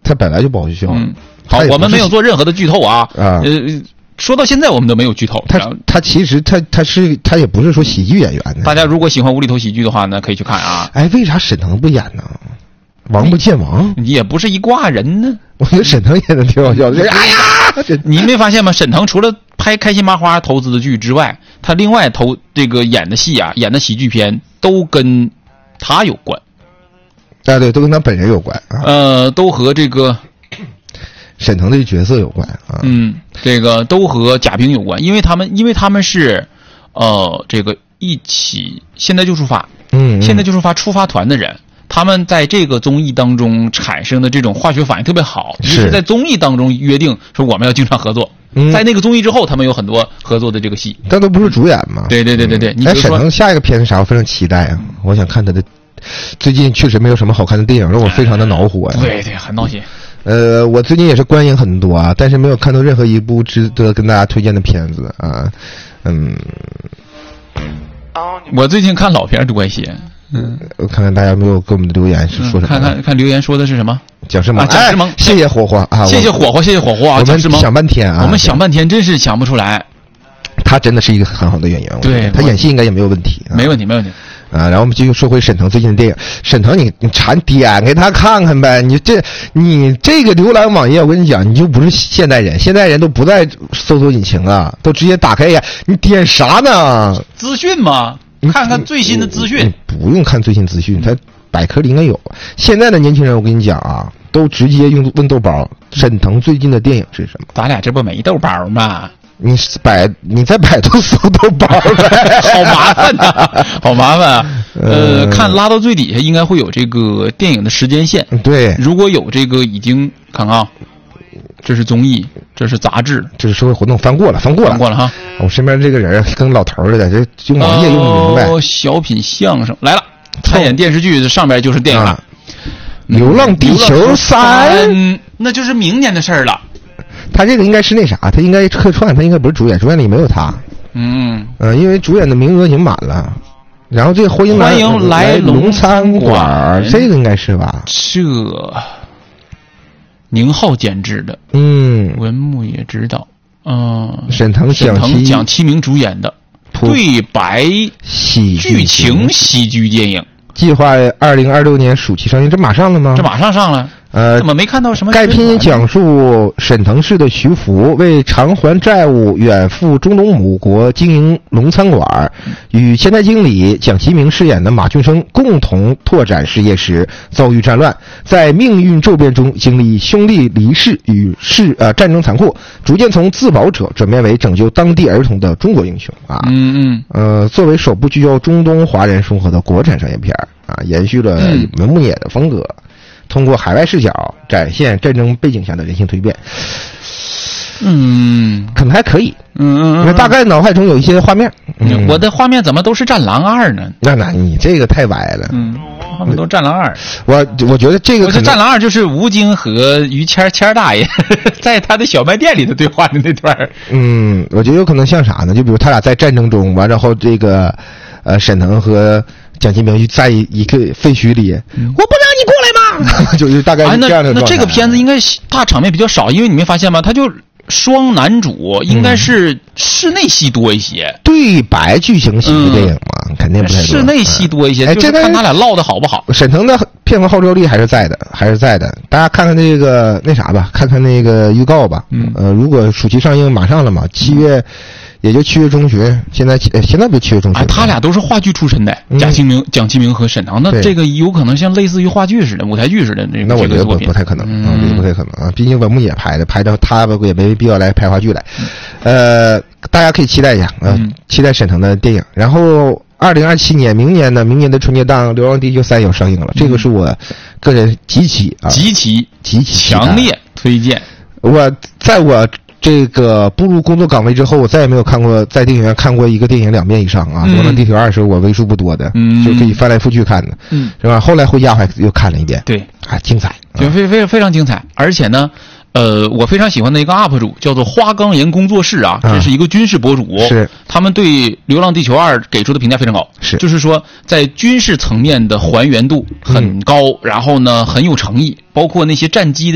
它本来就不好笑。 好，我们没有做任何的剧透啊。说到现在我们都没有剧透。 他其实他也不是说喜剧演员的。 大家如果喜欢无厘头喜剧的话呢，可以去看啊。 哎，为啥沈腾不演呢？王不见王也不是一挂人呢。 我觉得沈腾演的挺好笑的。哎呀， 你没发现吗？沈腾除了拍开心麻花投资的剧之外，他另外演的戏啊，演的喜剧片都跟他有关。 啊，对，都跟他本人有关啊。 都和这个沈腾这个角色有关啊。 这个都和贾冰有关，因为他们是这个一起现在就出发，现在就出发出发团的人，他们在这个综艺当中产生的这种化学反应特别好，于是在综艺当中约定说我们要经常合作。在那个综艺之后，他们有很多合作的这个戏， 但都不是主演嘛。 对。你沈腾下一个片子啥？我非常期待啊！我想看他的。最近确实没有什么好看的电影，让我非常的恼火呀。 对，很闹心。 我最近也是观影很多啊，但是没有看到任何一部值得跟大家推荐的片子啊。 我最近看老片多一些。 我看看大家有没有给我们的留言是说什么？ 看留言说的是什么？ 蒋诗萌， 蒋诗萌， 谢谢火火啊！ 谢谢火火啊！ 我们想半天啊， 我们想半天真是想不出来。 他真的是一个很好的演员， 对， 他演戏应该也没有问题， 没问题。 然后我们继续说回沈腾最近的电影。沈腾，你点给他看看呗。你这个浏览网页，我跟你讲，你就不是现代人，现代人都不在搜索引擎啊，都直接打开呀。你点啥呢？ 资讯嘛，看看最新的资讯。 不用看最新资讯，他百科里应该有。现在的年轻人，我跟你讲啊，都直接问豆包，沈腾最近的电影是什么？ 咱俩这不没豆包吗？ 你在百度搜豆包呗， 好麻烦呐，好麻烦啊！看拉到最底下应该会有这个电影的时间线。 对， 如果有这个已经看啊，这是综艺，这是杂志， 这是社会活动，翻过了哈。 我身边这个人跟老头似的，这用网页用不明白。 小品相声来了，参演电视剧上边就是电影了， 流浪地球3》， 那就是明年的事儿了。 他这个应该是那啥，他应该客串，他应该不是主演，主演里没有他。因为主演的名额已经满了。然后这个欢迎来龙餐馆，这个应该是吧？ 这宁浩监制的，文牧也知道。 沈腾、 蒋奇明主演的对白剧情喜剧电影， 计划2026年暑期上映，这马上了吗？ 这马上上了。怎么没看到什么？ 该片讲述沈腾市的徐福为偿还债务，远赴中东母国经营龙餐馆，与前台经理蒋奇明饰演的马俊生共同拓展事业时遭遇战乱，在命运骤变中经历兄弟离世与战争残酷，逐渐从自保者转变为拯救当地儿童的中国英雄啊。作为首部具有中东华人融合的国产商业片啊，延续了文牧野的风格。通过海外视角展现战争背景下的人性蜕变，可能还可以，大概脑海中有一些画面。 我的画面怎么都是战狼2呢？ 那你这个太歪了。 画面都是战狼2。 我觉得这个， 我觉得战狼2就是吴京和于谦大爷在他的小卖店里的对话的那段。 我觉得有可能像啥呢？就比如他俩在战争中完，然后这个沈腾和蒋奇明就在一个废墟里，我不让你过来吗？就是大概是这样的状态。 那这个片子应该大场面比较少，因为你没发现吗？他就双男主，应该是室内戏多一些，对白剧情喜剧电影嘛，肯定不太多。 室内戏多一些，就是看他俩唠的好不好。 沈腾的片方号召力还是在的。大家看看那个那啥吧，看看那个预告吧。如果暑期上映马上了嘛，7月。也就7月中旬，现在不是7月中旬。 他俩都是话剧出身的，蒋奇明和沈腾，那这个有可能像类似于话剧似的、舞台剧似的那我觉得不太可能不太可能啊！毕竟文牧野拍的，他也没必要来拍话剧来。大家可以期待一下期待沈腾的电影。然后2027年明年的春节档《流浪地球3》要上映了，这个是我个人极其强烈推荐。 在我这个步入工作岗位之后，我再也没有在电影院看过一个电影2遍以上啊！《流浪地球2》是我为数不多的，就可以翻来覆去看的，是吧？后来回家还又看了一遍， 对， 精彩， 就非常精彩。而且呢，我非常喜欢的一个 UP 主叫做花岗岩工作室啊，这是一个军事博主， 是他们对《流浪地球2》给出的评价非常高，就是说在军事层面的还原度很高，然后呢很有诚意，包括那些战机的